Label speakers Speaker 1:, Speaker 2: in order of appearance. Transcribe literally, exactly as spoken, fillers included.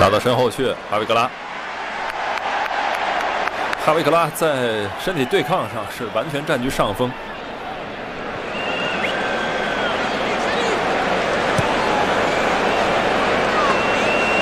Speaker 1: 打到身后去，哈维克拉。哈维克拉在身体对抗上是完全占据上风。